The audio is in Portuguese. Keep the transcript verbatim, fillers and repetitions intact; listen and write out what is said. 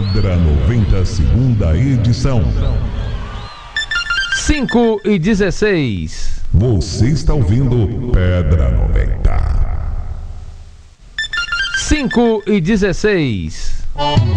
Pedra noventa, segunda edição. cinco e dezesseis. Você está ouvindo Pedra noventa. cinco e dezesseis.